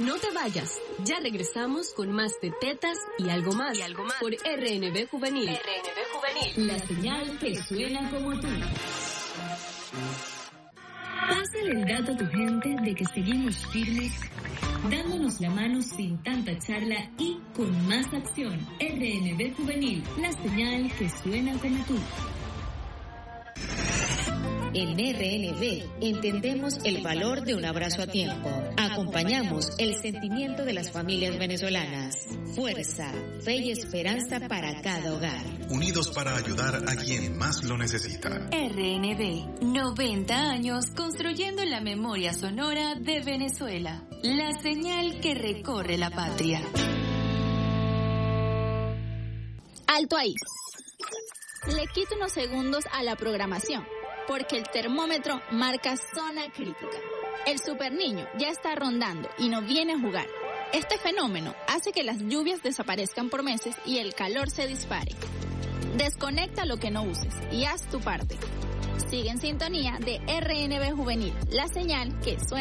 No te vayas, ya regresamos con más de Tetas y algo más, por RNB Juvenil. La señal que suena como tú. Pásale el dato a tu gente de que seguimos firmes, dándonos la mano sin tanta charla y con más acción. RNB Juvenil, la señal que suena como tú. En RNB entendemos el valor de un abrazo a tiempo. Acompañamos el sentimiento de las familias venezolanas. Fuerza, fe y esperanza para cada hogar. Unidos para ayudar a quien más lo necesita. RNB, 90 años construyendo la memoria sonora de Venezuela. La señal que recorre la patria. Alto ahí. Le quito unos segundos a la programación, porque el termómetro marca zona crítica. El superniño ya está rondando y no viene a jugar. Este fenómeno hace que las lluvias desaparezcan por meses y el calor se dispare. Desconecta lo que no uses y haz tu parte. Sigue en sintonía de RNB Juvenil, la señal que suena.